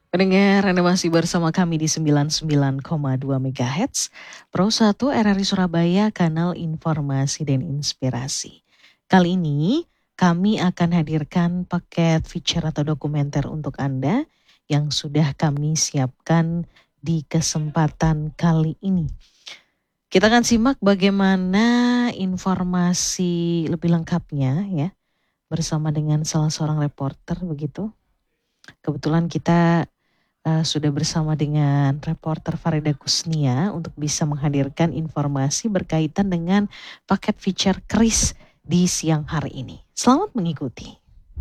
Pendengar, Anda masih bersama kami di 99,2 MHz, Pro 1 RRI Surabaya, kanal informasi dan inspirasi. Kali ini kami akan hadirkan paket feature atau dokumenter untuk Anda yang sudah kami siapkan di kesempatan kali ini. Kita akan simak bagaimana informasi lebih lengkapnya ya, bersama dengan salah seorang reporter begitu. Kebetulan kita sudah bersama dengan reporter Farida Kusnia untuk bisa menghadirkan informasi berkaitan dengan paket feature KRIS di siang hari ini. Selamat mengikuti.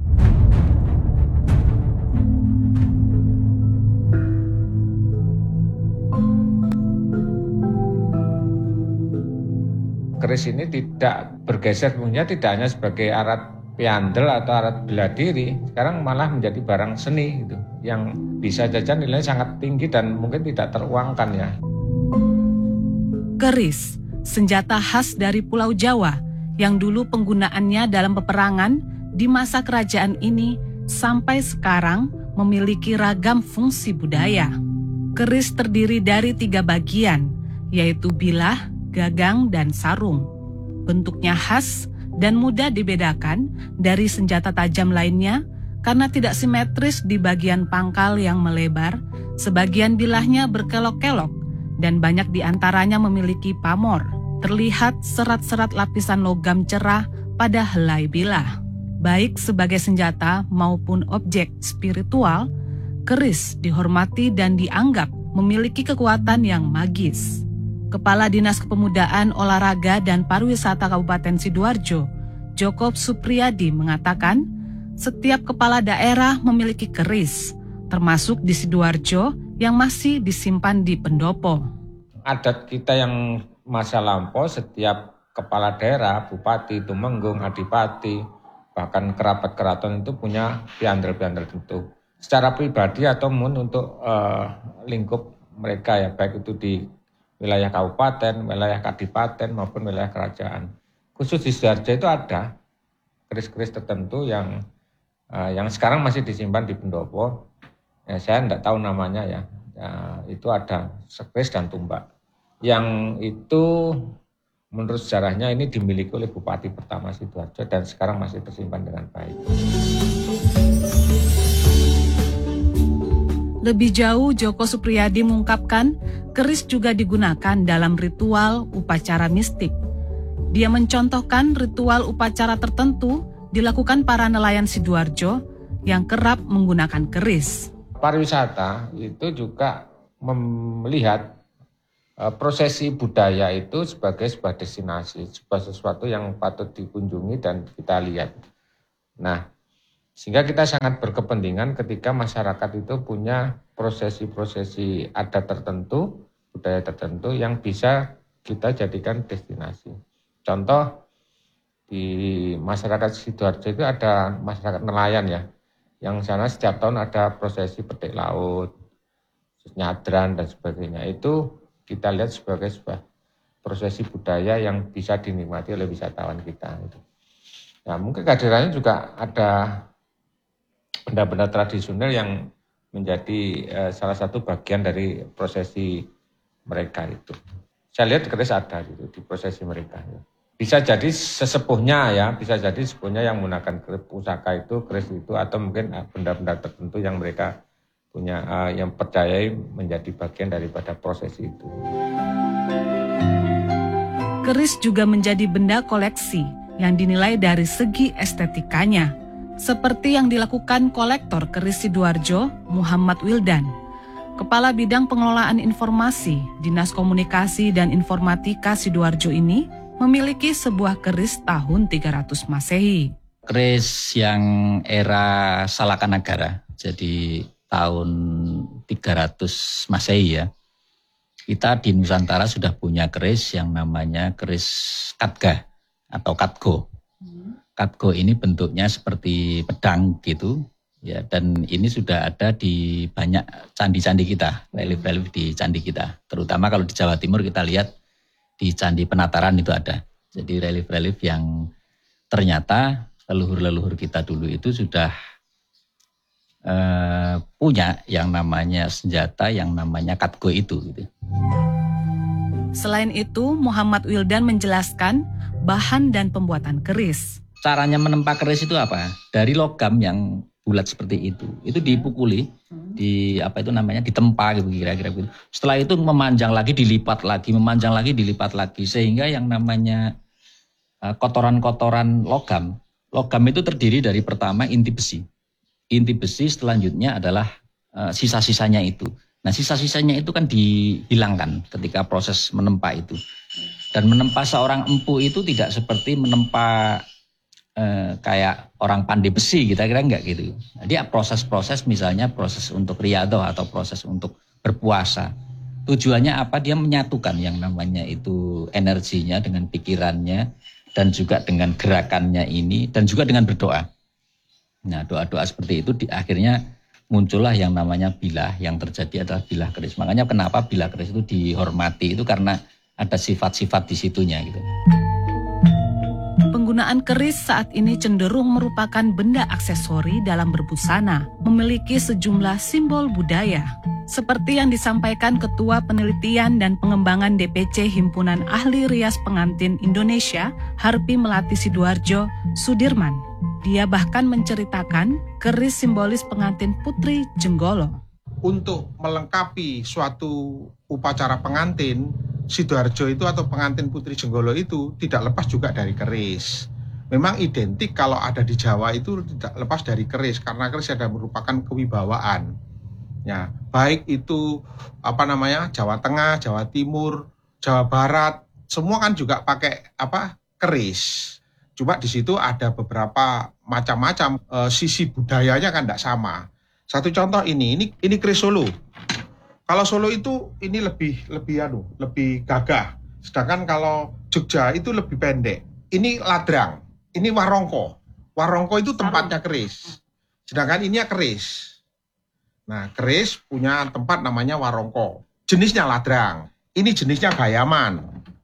KRIS ini tidak bergeser fungsinya, tidak hanya sebagai alat piandel atau alat bela diri, sekarang malah menjadi barang seni gitu, yang bisa jajan nilainya sangat tinggi dan mungkin tidak teruangkan ya. Keris, senjata khas dari Pulau Jawa yang dulu penggunaannya dalam peperangan di masa kerajaan ini sampai sekarang memiliki ragam fungsi budaya. Keris terdiri dari 3 bagian, yaitu bilah, gagang, dan sarung. Bentuknya khas dan mudah dibedakan dari senjata tajam lainnya karena tidak simetris di bagian pangkal yang melebar, sebagian bilahnya berkelok-kelok, dan banyak di antaranya memiliki pamor. Terlihat serat-serat lapisan logam cerah pada helai bilah. Baik sebagai senjata maupun objek spiritual, keris dihormati dan dianggap memiliki kekuatan yang magis. Kepala Dinas Kepemudaan, Olahraga, dan Pariwisata Kabupaten Sidoarjo, Joko Supriyadi, mengatakan setiap kepala daerah memiliki keris, termasuk di Sidoarjo yang masih disimpan di pendopo. Adat kita yang masa lampau, setiap kepala daerah, bupati, tumenggung, adipati, bahkan kerabat keraton itu punya piandel-piandel tentu. Secara pribadi atau untuk lingkup mereka ya, baik itu di wilayah kabupaten, wilayah kadipaten maupun wilayah kerajaan. Khusus di Sidoarjo itu ada keris-keris tertentu yang sekarang masih disimpan di pendopo. Ya, saya tidak tahu namanya ya. Itu ada keris dan tumbak. Yang itu menurut sejarahnya ini dimiliki oleh Bupati pertama Sidoarjo dan sekarang masih tersimpan dengan baik. Lebih jauh, Joko Supriyadi mengungkapkan keris juga digunakan dalam ritual upacara mistik. Dia mencontohkan ritual upacara tertentu dilakukan para nelayan Sidoarjo yang kerap menggunakan keris. Pariwisata itu juga melihat prosesi budaya itu sebagai sebuah destinasi, sesuatu yang patut dikunjungi dan kita lihat. Nah, sehingga kita sangat berkepentingan ketika masyarakat itu punya prosesi-prosesi adat tertentu, budaya tertentu yang bisa kita jadikan destinasi. Contoh, di masyarakat Sidoarjo itu ada masyarakat nelayan ya, yang sana setiap tahun ada prosesi petik laut, nyadran dan sebagainya. Itu kita lihat sebagai sebuah prosesi budaya yang bisa dinikmati oleh wisatawan kita. Nah, mungkin kehadirannya juga ada benda-benda tradisional yang menjadi salah satu bagian dari prosesi mereka itu. Saya lihat keris ada gitu di prosesi mereka. Bisa jadi sesepuhnya ya, bisa jadi sesepuhnya yang menggunakan pusaka itu, keris itu, atau mungkin benda-benda tertentu yang mereka punya, yang percayai menjadi bagian daripada prosesi itu. Keris juga menjadi benda koleksi yang dinilai dari segi estetikanya, seperti yang dilakukan kolektor keris Sidoarjo, Muhammad Wildan. Kepala Bidang Pengelolaan Informasi, Dinas Komunikasi dan Informatika Sidoarjo ini memiliki sebuah keris tahun 300 Masehi. Keris yang era Salakanagara, jadi tahun 300 Masehi ya. Kita di Nusantara sudah punya keris yang namanya keris Katga atau Katgo. Katgo ini bentuknya seperti pedang gitu ya, dan ini sudah ada di banyak candi-candi kita, relief-relief di candi kita. Terutama kalau di Jawa Timur kita lihat di Candi Penataran itu ada. Jadi relief-relief yang ternyata leluhur-leluhur kita dulu itu sudah punya yang namanya senjata, yang namanya katgo itu. Gitu. Selain itu, Muhammad Wildan menjelaskan bahan dan pembuatan keris. Caranya menempa keris itu apa? Dari logam yang bulat seperti itu dipukuli, ditempa gitu kira-kira gitu. Setelah itu memanjang lagi, dilipat lagi, memanjang lagi, dilipat lagi, sehingga yang namanya kotoran-kotoran logam itu terdiri dari pertama inti besi. Inti besi selanjutnya adalah sisa-sisanya itu. Nah, sisa-sisanya itu kan dihilangkan ketika proses menempa itu. Dan menempa seorang empu itu tidak seperti menempa kayak orang pandai besi, kira-kira enggak gitu. Jadi proses-proses, misalnya proses untuk riyadhah atau proses untuk berpuasa. Tujuannya apa? Dia menyatukan yang namanya itu energinya dengan pikirannya dan juga dengan gerakannya ini dan juga dengan berdoa. Nah, doa-doa seperti itu akhirnya muncullah yang namanya bilah. Yang terjadi adalah bilah keris. Makanya kenapa bilah keris itu dihormati itu karena ada sifat-sifat di situnya gitu. Penggunaan keris saat ini cenderung merupakan benda aksesori dalam berbusana, memiliki sejumlah simbol budaya. Seperti yang disampaikan Ketua Penelitian dan Pengembangan DPC Himpunan Ahli Rias Pengantin Indonesia, Harpi Melati Sidoarjo, Sudirman. Dia bahkan menceritakan keris simbolis pengantin Putri Jenggolo. Untuk melengkapi suatu upacara pengantin, Sidoarjo itu atau pengantin Putri Jenggolo itu tidak lepas juga dari keris. Memang identik kalau ada di Jawa itu tidak lepas dari keris, karena keris ada merupakan kewibawaan. Ya, baik itu Jawa Tengah, Jawa Timur, Jawa Barat, semua kan juga pakai keris. Cuma di situ ada beberapa macam-macam sisi budayanya kan tidak sama. Satu contoh ini keris Solo. Kalau Solo itu ini lebih gagah. Sedangkan kalau Jogja itu lebih pendek. Ini ladrang, ini warongko. Warongko itu tempatnya keris. Sedangkan ini keris. Nah, keris punya tempat namanya warongko. Jenisnya ladrang. Ini jenisnya gayaman.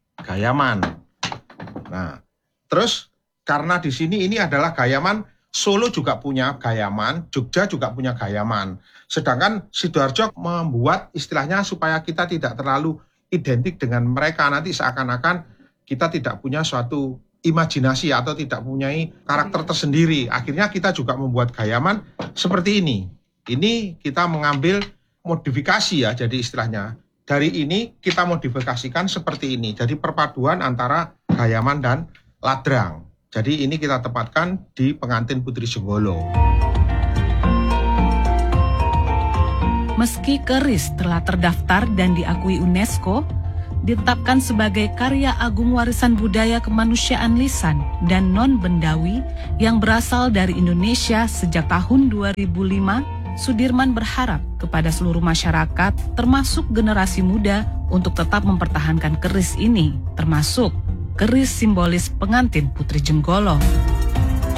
Nah, terus karena di sini ini adalah gayaman, Solo juga punya gayaman, Jogja juga punya gayaman. Sedangkan Sidoarjo membuat istilahnya supaya kita tidak terlalu identik dengan mereka. Nanti seakan-akan kita tidak punya suatu imajinasi atau tidak mempunyai karakter tersendiri. Akhirnya kita juga membuat gayaman seperti ini. Ini kita mengambil modifikasi ya, jadi istilahnya. Dari ini kita modifikasikan seperti ini. Jadi perpaduan antara gayaman dan ladrang. Jadi ini kita tempatkan di pengantin Putri Jenggolo. Meski keris telah terdaftar dan diakui UNESCO, ditetapkan sebagai karya agung warisan budaya kemanusiaan lisan dan non-bendawi yang berasal dari Indonesia sejak tahun 2005, Sudirman berharap kepada seluruh masyarakat, termasuk generasi muda, untuk tetap mempertahankan keris ini, termasuk keris simbolis pengantin Putri Jenggolo.